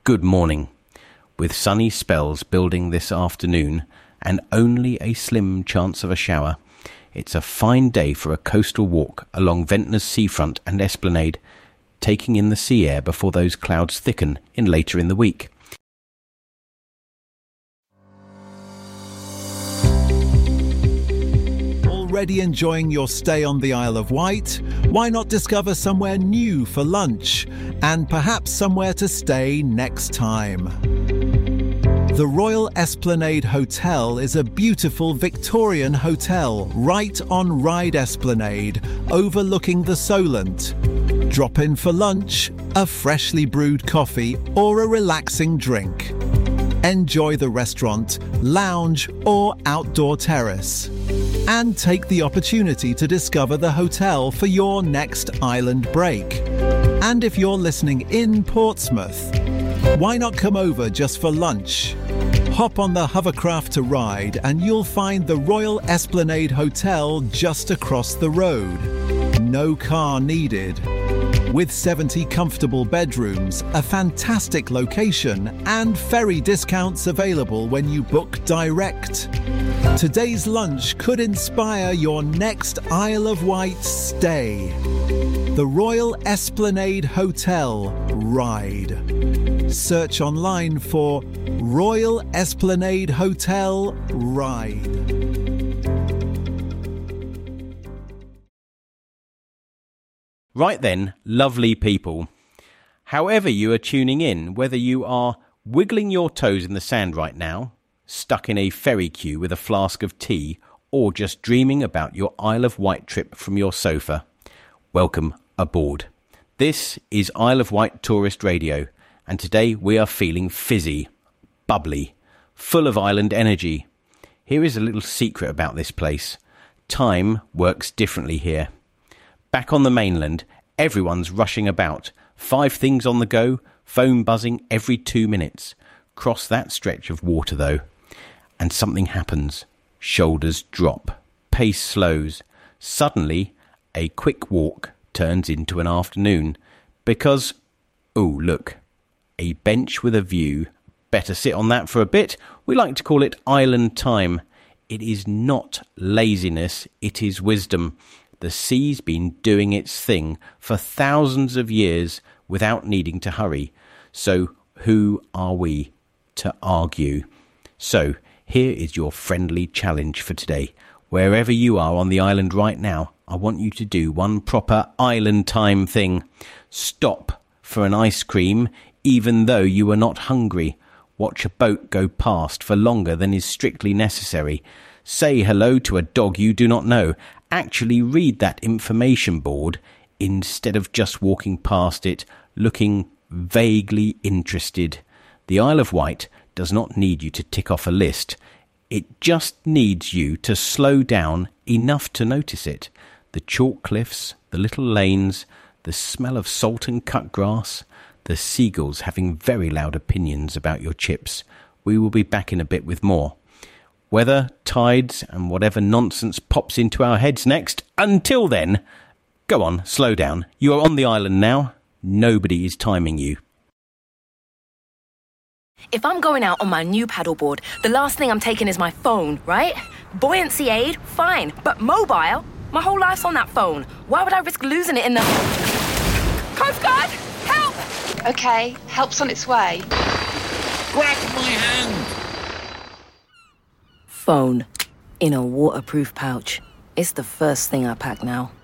Good morning. With sunny spells building this afternoon and only a slim chance of a shower, it's a fine day for a coastal walk along Ventnor's seafront and esplanade, taking in the sea air before those clouds thicken later in the week. Already enjoying your stay on the Isle of Wight? Why not discover somewhere new for lunch and perhaps somewhere to stay next time? The Royal Esplanade Hotel is a beautiful Victorian hotel right on Ryde Esplanade, overlooking the Solent. Drop in for lunch, a freshly brewed coffee or a relaxing drink. Enjoy the restaurant, lounge or outdoor terrace. And take the opportunity to discover the hotel for your next island break. And if you're listening in Portsmouth, why not come over just for lunch? Hop on the hovercraft to Ryde and you'll find the Royal Esplanade Hotel just across the road. No car needed. With 70 comfortable bedrooms, a fantastic location, and ferry discounts available when you book direct. Today's lunch could inspire your next Isle of Wight stay. The Royal Esplanade Hotel, Ryde. Search online for Royal Esplanade Hotel, Ryde. Right then, lovely people. However you are tuning in, whether you are wiggling your toes in the sand right now, stuck in a ferry queue with a flask of tea, or just dreaming about your Isle of Wight trip from your sofa, welcome aboard. This is Isle of Wight Tourist Radio, and today we are feeling fizzy, bubbly, full of island energy. Here is a little secret about this place. Time works differently here. Back on the mainland, everyone's rushing about. 5 things on the go, phone buzzing every 2 minutes. Cross that stretch of water, though, and something happens. Shoulders drop. Pace slows. Suddenly, a quick walk turns into an afternoon. Because, oh, look, a bench with a view. Better sit on that for a bit. We like to call it island time. It is not laziness, it is wisdom. The sea's been doing its thing for thousands of years without needing to hurry. So who are we to argue? So here is your friendly challenge for today. Wherever you are on the island right now, I want you to do one proper island time thing. Stop for an ice cream even though you are not hungry. Watch a boat go past for longer than is strictly necessary. Say hello to a dog you do not know. Actually read that information board instead of just walking past it, looking vaguely interested. The Isle of Wight does not need you to tick off a list. It just needs you to slow down enough to notice it. The chalk cliffs, the little lanes, the smell of salt and cut grass, the seagulls having very loud opinions about your chips. We will be back in a bit with more. Weather, tides, and whatever nonsense pops into our heads next. Until then, go on, slow down. You are on the island now. Nobody is timing you. If I'm going out on my new paddleboard, the last thing I'm taking is my phone, right? Buoyancy aid, fine. But mobile? My whole life's on that phone. Why would I risk losing it in the... Coast Guard! Help! Okay, help's on its way. Grab my hand! Phone in a waterproof pouch. It's the first thing I pack now.